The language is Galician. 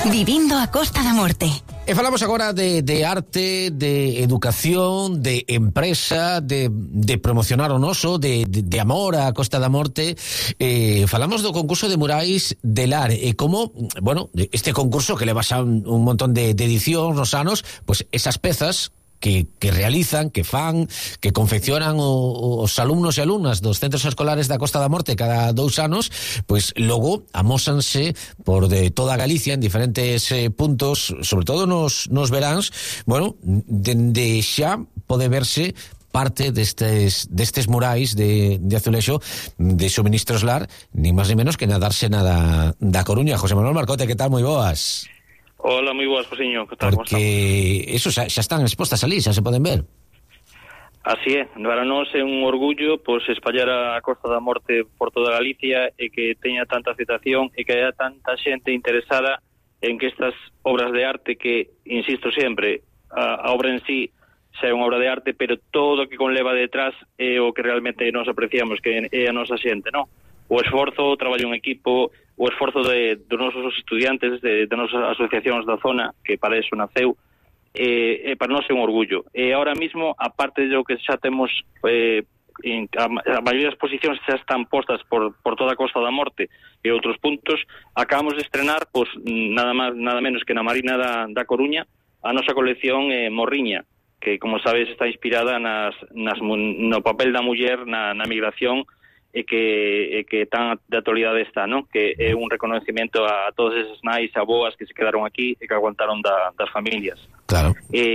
Vivindo a Costa da Morte. E falamos agora de arte, de educación, de empresa, de promocionar o noso, de amor á Costa da Morte. Falamos do concurso de murais de Lar e como, bueno, este concurso que leva xa un montón de edicións nos anos, pues esas pezas que realizan, que fan, que confeccionan os alumnos e alumnas dos centros escolares da Costa da Morte cada 2 anos, pois logo amósanse por de toda Galicia en diferentes puntos, sobre todo nos veráns. Bueno, dende xa pode verse parte destes murais de azulexo de Suministros Lar, ni máis ni menos que na dársena da Coruña. José Manuel Marcote, que tal? Moi boas. Hola, moi boas, Josiño, que tal? Porque eso xa están expostas ali, xa se poden ver. Así é, para nós é un orgullo pois espallar a Costa da Morte por toda Galicia e que teña tanta aceptación e que haya tanta xente interesada en que estas obras de arte que, insisto sempre, a obra en sí xa é unha obra de arte, pero todo o que conleva detrás é o que realmente nos apreciamos, que é a nosa xente, non? O esforzo, o traballo en equipo, o esforzo dos nosos estudiantes, de nosas asociacións da zona, que para eso naceu, para nós é un orgullo. E ahora mismo, aparte de lo que xa temos, a maioría das exposicións xa están postas por toda a Costa da Morte e outros puntos, acabamos de estrenar, pues, nada menos que na Marina da Coruña, a nosa colección Morriña, que, como sabes, está inspirada no papel da muller na migración, e que tan de actualidade está, non? Que é un reconocimiento a todas esas nais, aboas que se quedaron aquí e que aguantaron das familias. Claro.